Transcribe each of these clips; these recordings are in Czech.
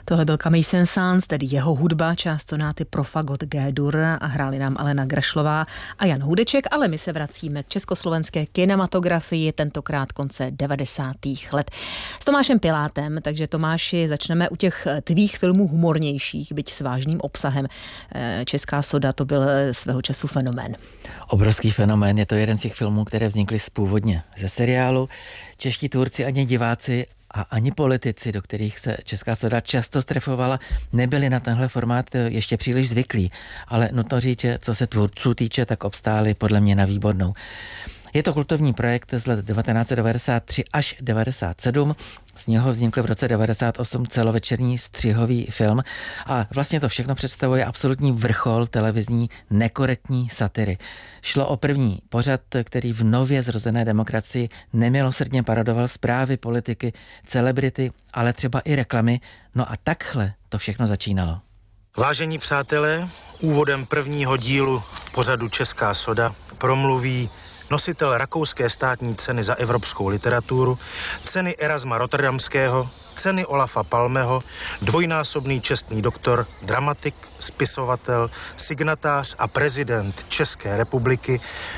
Tohle byl Camille Saint-Saëns, tedy jeho hudba, část sonáty pro fagot G-dur a hráli nám Alena Grašlová a Jan Hudeček, ale my se vracíme k československé kinematografii, tentokrát konce 90. let. S Tomášem Pilátem, takže Tomáši, začneme u těch tvých filmů humornějších, byť s vážným obsahem. Česká soda, to byl svého času fenomén. Obrovský fenomén, je to jeden z těch filmů, které vznikly původně ze seriálu. Čeští tvůrci ani diváci a ani politici, do kterých se Česká soda často strefovala, nebyli na tenhle formát ještě příliš zvyklí. Ale nutno říct, že co se tvůrců týče, tak obstáli podle mě na výbornou. Je to kultovní projekt z let 1993 až 1997. Z něho vznikl v roce 1998 celovečerní střihový film a vlastně to všechno představuje absolutní vrchol televizní nekorektní satiry. Šlo o první pořad, který v nově zrozené demokracii nemilosrdně parodoval zprávy, politiky, celebrity, ale třeba i reklamy. No a takhle to všechno začínalo. Vážení přátelé, úvodem prvního dílu pořadu Česká soda promluví nositel rakouské státní ceny za evropskou literaturu, ceny Erasma Rotterdamského, ceny Olafa Palmeho, dvojnásobný čestný doktor, dramatik, spisovatel, signatář a prezident České republiky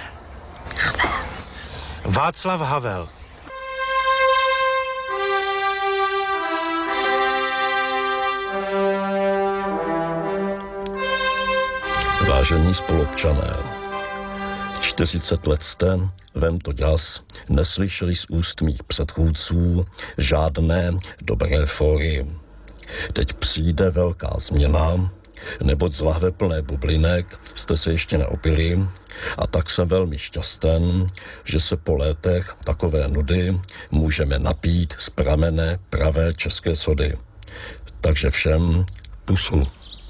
Václav Havel. Vážení spoluobčané, 40 let jste, vem to ďas, neslyšeli z úst mých předchůdců žádné dobré fóry. Teď přijde velká změna, neboť z lahve plné bublinek jste se ještě neopili a tak jsem velmi šťasten, že se po létech takové nudy můžeme napít z pramene pravé české sody. Takže všem pusu.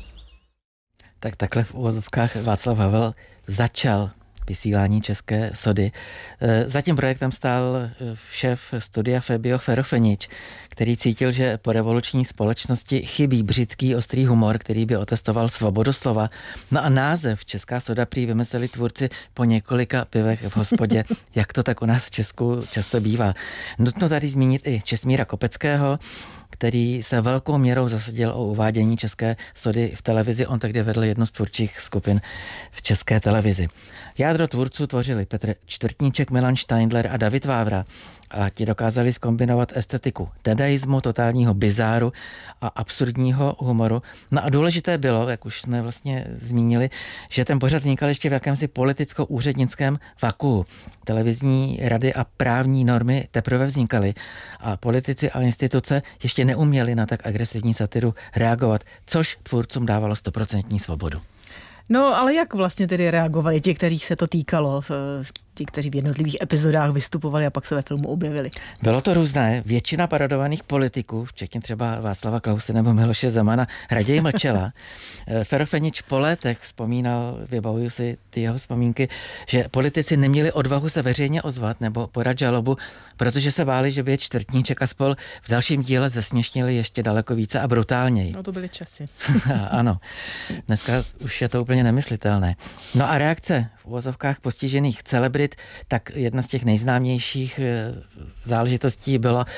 Tak takhle v uvozovkách Václav Havel začal vysílání České sody. Za tím projektem stál šéf studia Fabio Ferofenič, který cítil, že po revoluční společnosti chybí břitký, ostrý humor, který by otestoval svobodu slova. No a název Česká soda prý vymysleli tvůrci po několika pivech v hospodě, jak to tak u nás v Česku často bývá. Nutno tady zmínit i Čestmíra Kopeckého, který se velkou měrou zasadil o uvádění České sody v televizi. On tehdy vedl jednu z tvůrčích skupin v České televizi. Jádro tvůrců tvořili Petr Čtvrtníček, Milan Steindler a David Vávra. A ti dokázali zkombinovat estetiku dadaismu, totálního bizáru a absurdního humoru. No a důležité bylo, jak už jsme vlastně zmínili, že ten pořad vznikal ještě v jakémsi politicko-úřednickém vakuu. Televizní rady a právní normy teprve vznikaly a politici a instituce ještě neuměli na tak agresivní satiru reagovat, což tvůrcům dávalo 100% svobodu. No, ale jak vlastně tedy reagovali ti, kterých se to týkalo, ti, kteří v jednotlivých epizodách vystupovali a pak se ve filmu objevili? Bylo to různé. Většina parodovaných politiků, včetně třeba Václava Klause nebo Miloše Zemana, raději mlčela. Ferofenič po létech vzpomínal, vybavuju si ty jeho vzpomínky, že politici neměli odvahu se veřejně ozvat nebo podat žalobu, protože se báli, že by je Čtvrtníček a spol v dalším díle zesměšnili ještě daleko více a brutálněji. No to byly časy. Ano, dneska už je to úplně nemyslitelné. No a reakce v uvozovkách postižených celebrit, tak jedna z těch nejznámějších záležitostí byla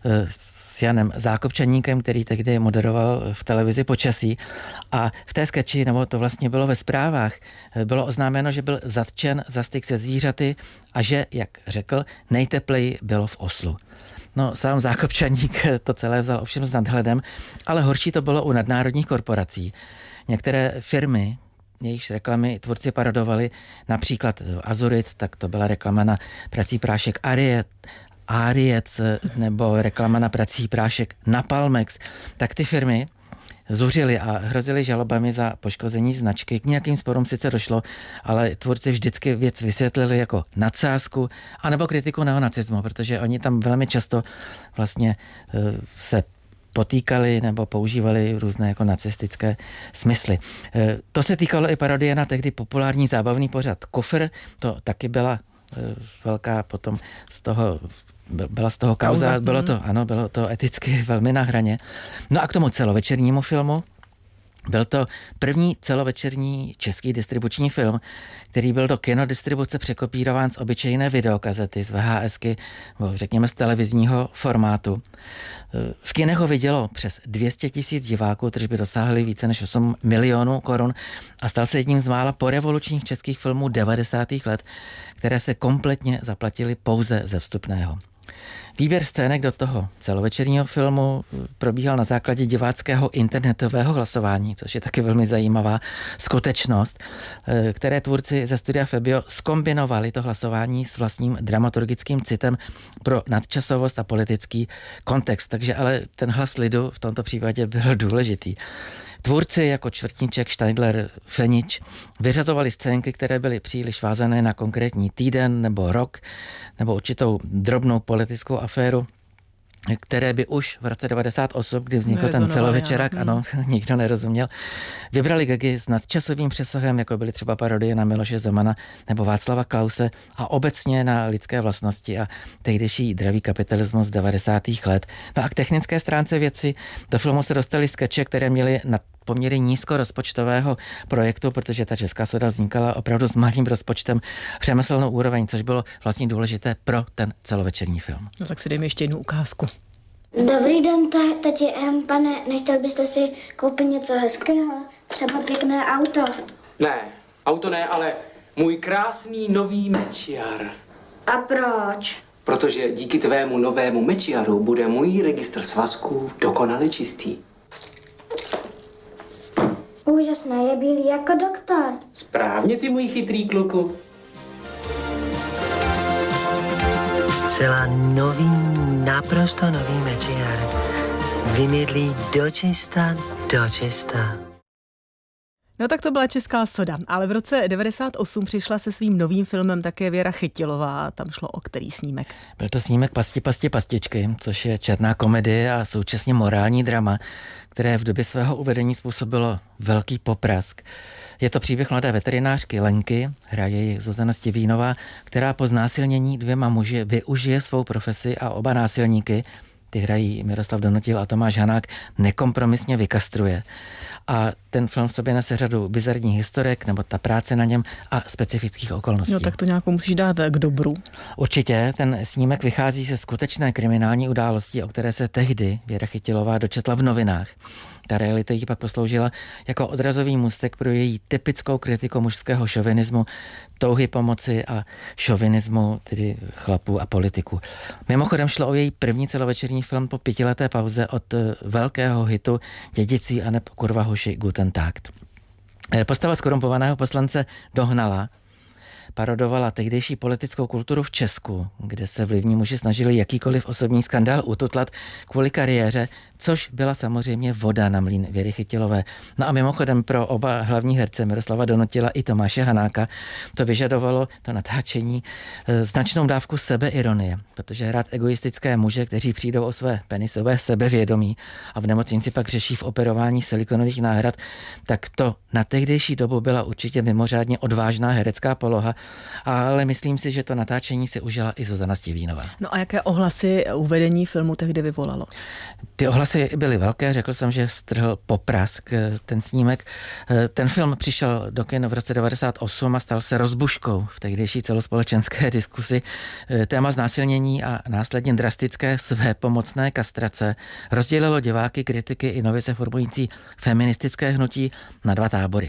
s Janem Zákopčaníkem, který tehdy moderoval v televizi Počasí. A v té sketchi, nebo to vlastně bylo ve zprávách, bylo oznámeno, že byl zatčen za styk se zvířaty a že, jak řekl, nejtepleji bylo v Oslu. No, sám Zákopčaník to celé vzal ovšem s nadhledem, ale horší to bylo u nadnárodních korporací. Některé firmy, jejichž reklamy tvůrci parodovali, například Azurit, tak to byla reklama na prací prášek Ariec nebo reklama na prací prášek Napalmex, tak ty firmy zuřily a hrozily žalobami za poškození značky. K nějakým sporům sice došlo, ale tvůrci vždycky věc vysvětlili jako nadsázku anebo kritiku neonacismu, protože oni tam velmi často vlastně se potýkali nebo používali různé jako nacistické smysly. To se týkalo i parodie na tehdy populární zábavný pořad Kufr, to taky byla velká potom byla z toho kauza, bylo to eticky velmi na hraně. No a k tomu celovečernímu filmu, Byl to první celovečerní český distribuční film, který byl do kinodistribuce překopírován z obyčejné videokazety, z VHSky, nebo řekněme z televizního formátu. V kinech ho vidělo přes 200 000 diváků, kteří by dosáhli více než 8 milionů korun a stal se jedním z mála porevolučních českých filmů 90. let, které se kompletně zaplatily pouze ze vstupného. Výběr scének do toho celovečerního filmu probíhal na základě diváckého internetového hlasování, což je taky velmi zajímavá skutečnost, které tvůrci ze studia Febio zkombinovali to hlasování s vlastním dramaturgickým citem pro nadčasovost a politický kontext. Takže ale ten hlas lidu v tomto případě byl důležitý. Tvůrci jako Čtvrtníček, Štajdler, Fenič vyřazovali scénky, které byly příliš vázané na konkrétní týden nebo rok nebo určitou drobnou politickou aféru, které by už v roce 98, kdy vznikl ten celovečerák, ano, nikdo nerozuměl, vybrali gagy s nadčasovým přesahem, jako byly třeba parodie na Miloše Zemana nebo Václava Klause a obecně na lidské vlastnosti a tehdejší dravý kapitalismus 90. let. No a k technické stránce věci do filmu se dostaly skeče, které měly na poměry nízkorozpočtového projektu, protože ta Česká soda vznikala opravdu s malým rozpočtem, řemeslnou úroveň, což bylo vlastně důležité pro ten celovečerní film. No tak si dejme ještě jednu ukázku. Dobrý den, tati, pane, nechtěl byste si koupit něco hezkého? Třeba pěkné auto? Ne, auto ne, ale můj krásný nový mečiar. A proč? Protože díky tvému novému mečiaru bude můj registr svazků dokonale čistý. Úžasné, je bílý jako doktor. Správně, ty můj chytrý kluku. Zcela nový, naprosto nový mečiar. Vymydlí dočista. No tak to byla Česká soda, ale v roce 98 přišla se svým novým filmem také Věra Chytilová. Tam šlo o který snímek? Byl to snímek Pastičky, což je černá komedie a současně morální drama, které v době svého uvedení způsobilo velký poprask. Je to příběh mladé veterinářky Lenky, hraje ji Zuzana Stivínová, která po znásilnění 2 muži využije svou profesi a oba násilníky, ty hrají Miroslav Donotil a Tomáš Hanák, nekompromisně vykastruje. A ten film v sobě nese řadu bizarních historek, nebo ta práce na něm a specifických okolností. No tak to nějakou musíš dát k dobru. Určitě, ten snímek vychází ze skutečné kriminální události, o které se tehdy Věra Chytilová dočetla v novinách. Ta realita jí pak posloužila jako odrazový můstek pro její typickou kritiku mužského šovinismu, touhy pomoci a šovinismu, tedy chlapů a politiků. Mimochodem šlo o její první celovečerní film po 5leté pauze od velkého hitu Dědictví a neb kurva hoši Guten Tag. Postava skorumpovaného poslance Dohnala parodovala tehdejší politickou kulturu v Česku, kde se vlivní muži snažili jakýkoliv osobní skandál ututlat kvůli kariéře, což byla samozřejmě voda na mlýn Věry Chytilové. No a mimochodem pro oba hlavní herce Miroslava Donotila i Tomáše Hanáka to vyžadovalo to natáčení značnou dávku sebeironie, protože hrát egoistické muže, kteří přijdou o své penisové sebevědomí a v nemocnici pak řeší v operování silikonových náhrad, tak to na tehdejší dobu byla určitě mimořádně odvážná herecká poloha, ale myslím si, že to natáčení si užila i Zuzana Stivínová. No a jaké ohlasy uvedení filmu tehdy vyvolalo? Ty ohlasy byly velké, řekl jsem, že strhl poprask ten snímek. Ten film přišel do kin v roce 98 a stal se rozbuškou v tehdejší celospolečenské diskusi. Téma znásilnění a následně drastické svépomocné kastrace rozdělilo diváky, kritiky i nově se formující feministické hnutí na 2 tábory.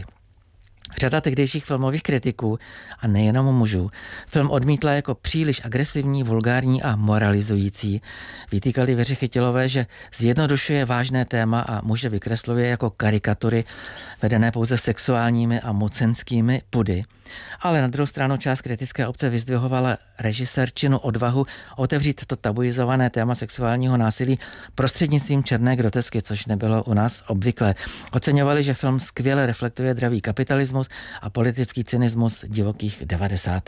Řada tehdejších filmových kritiků, a nejenom mužů, film odmítla jako příliš agresivní, vulgární a moralizující. Vytýkali Věře Chytilové, že zjednodušuje vážné téma a muže vykresluje jako karikatury, vedené pouze sexuálními a mocenskými pudy. Ale na druhou stranu část kritické obce vyzdvihovala režisérčinu odvahu otevřít to tabuizované téma sexuálního násilí prostřednictvím černé grotesky, což nebylo u nás obvyklé. Oceňovali, že film skvěle reflektuje dravý kapitalismus a politický cynismus divokých 90.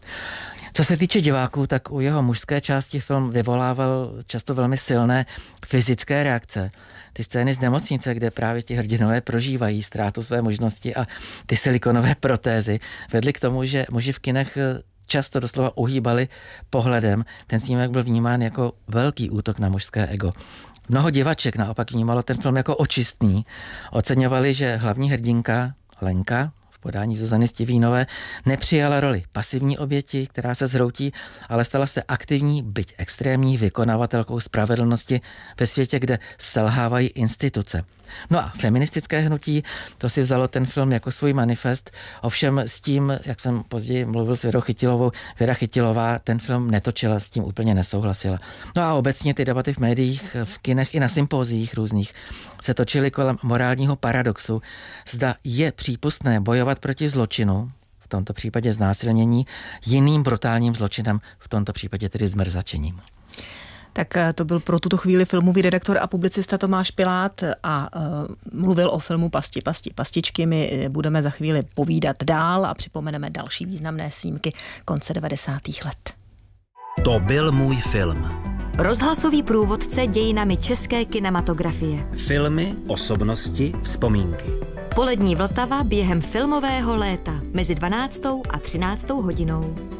Co se týče diváků, tak u jeho mužské části film vyvolával často velmi silné fyzické reakce. Ty scény z nemocnice, kde právě ti hrdinové prožívají ztrátu své možnosti a ty silikonové protézy, vedly k tomu, že muži v kinech často doslova uhýbali pohledem. Ten snímek byl vnímán jako velký útok na mužské ego. Mnoho divaček naopak vnímalo ten film jako očistný. Oceňovali, že hlavní hrdinka Lenka v podání Zuzany Stivínové nepřijala roli pasivní oběti, která se zhroutí, ale stala se aktivní, byť extrémní vykonavatelkou spravedlnosti ve světě, kde selhávají instituce. No a feministické hnutí, to si vzalo ten film jako svůj manifest, ovšem s tím, jak jsem později mluvil s Věrou Chytilovou, Věra Chytilová ten film netočila, s tím úplně nesouhlasila. No a obecně ty debaty v médiích, v kinech i na sympóziích různých se točily kolem morálního paradoxu. Zda je přípustné bojovat proti zločinu, v tomto případě znásilnění, jiným brutálním zločinem, v tomto případě tedy zmrzačením. Tak to byl pro tuto chvíli filmový redaktor a publicista Tomáš Pilát a mluvil o filmu Pasti, pasti, pastičky. My budeme za chvíli povídat dál a připomeneme další významné snímky konce 90. let. To byl můj film. Rozhlasový průvodce dějinami české kinematografie. Filmy, osobnosti, vzpomínky. Polední Vltava během filmového léta mezi 12. a 13. hodinou.